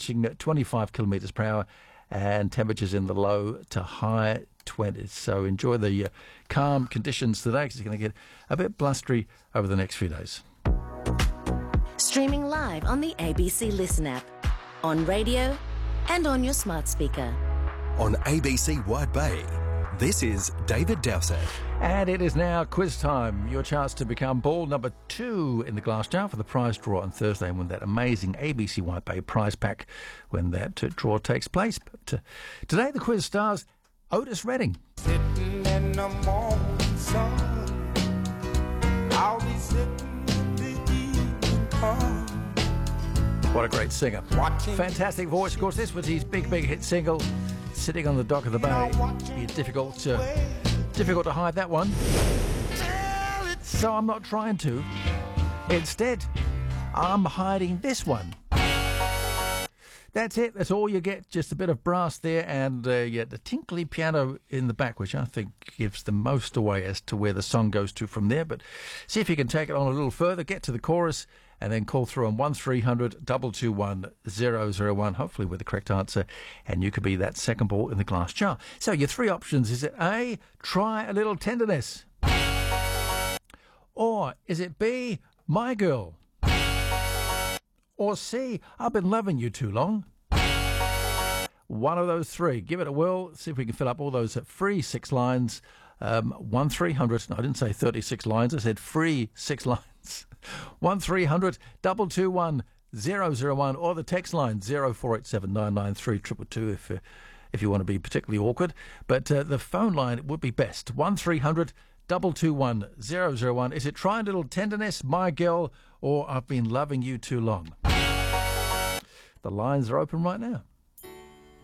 reaching 25 kilometres per hour and temperatures in the low to high 20s. So enjoy the calm conditions today because it's going to get a bit blustery over the next few days. Streaming live on the ABC Listen app, on radio and on your smart speaker. On ABC Wide Bay, this is David Dowsett. And it is now quiz time. Your chance to become ball number 2 in the glass jar for the prize draw on Thursday and win that amazing ABC Wide Bay prize pack when that draw takes place. But today the quiz stars Otis Redding. Sitting in the morning sun, I'll be sitting in the evening come. What a great singer. Fantastic voice. Of course, this was his big hit single, Sitting on the Dock of the Bay. It's difficult to hide that one. So I'm not trying to. Instead, I'm hiding this one. That's it. That's all you get. Just a bit of brass there and the tinkly piano in the back, which I think gives the most away as to where the song goes to from there. But see if you can take it on a little further, get to the chorus, and then call through on 1300 221 001, hopefully with the correct answer, and you could be that second ball in the glass jar. So your three options, is it A, try a little tenderness? Or is it B, my girl? Or C, I've been loving you too long? One of those three. Give it a whirl. See if we can fill up all those free 6 lines. 1300, no, I didn't say 36 lines. I said free 6 lines. 1300 221 001 or the text line 0487 993 222 if you want to be particularly awkward. But the phone line would be best. 1300 221 001. Is it Try a Little Tenderness, My Girl, or I've Been Loving You Too Long? The lines are open right now.